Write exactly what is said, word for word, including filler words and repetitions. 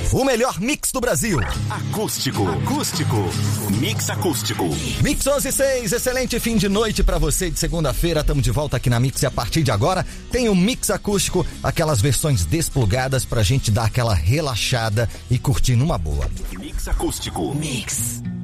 O melhor mix do Brasil. Acústico. Acústico. Mix acústico. Mix onze e seis, excelente fim de noite pra você de segunda-feira. Estamos de volta aqui na Mix e a partir de agora tem o Mix acústico, aquelas versões desplugadas pra gente dar aquela relaxada e curtir numa boa. Mix acústico. Mix.